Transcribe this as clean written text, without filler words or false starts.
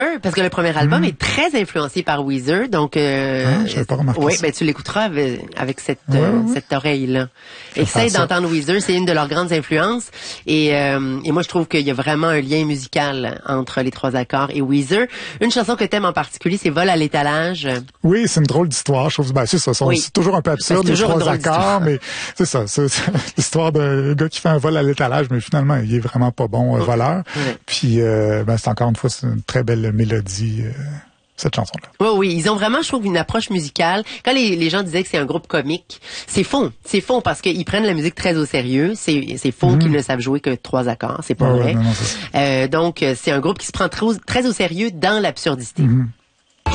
Parce que le premier album est très influencé par Weezer, donc j'avais pas remarqué ça. Ben tu l'écouteras avec cette oreille-là. Essaye ça. d'entendre Weezer, c'est une de leurs grandes influences. Et moi, je trouve qu'il y a vraiment un lien musical entre les trois accords et Weezer. Une chanson que t'aimes en particulier, c'est Vol à l'étalage. Oui, c'est une drôle d'histoire. Je trouve, c'est ça. C'est toujours un peu absurde, les trois accords, mais c'est ça. C'est l'histoire d'un gars qui fait un vol à l'étalage, mais finalement, il est vraiment pas bon voleur. Puis, c'est encore une fois, c'est une très belle mélodie, cette chanson-là. Oui, ils ont vraiment, je trouve, une approche musicale. Quand les gens disaient que c'est un groupe comique, c'est faux. C'est faux parce qu'ils prennent la musique très au sérieux. C'est faux qu'ils ne savent jouer que 3 accords. C'est pas vrai. Non, c'est ça. Donc, c'est un groupe qui se prend très au sérieux dans l'absurdité.